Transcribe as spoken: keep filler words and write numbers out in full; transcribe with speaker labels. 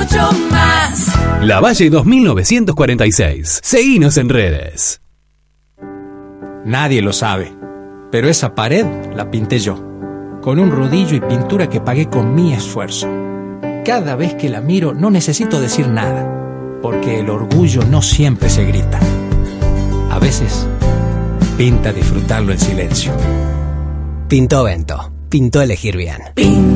Speaker 1: mucho más.
Speaker 2: Lavalle dos mil novecientos cuarenta y seis. Seguinos en redes.
Speaker 3: Nadie lo sabe, pero esa pared la pinté yo, con un rodillo y pintura que pagué con mi esfuerzo. Cada vez que la miro no necesito decir nada, porque el orgullo no siempre se grita. A veces pinta disfrutarlo en silencio.
Speaker 4: Pintó Vento. Pintó elegir bien.
Speaker 1: Pinto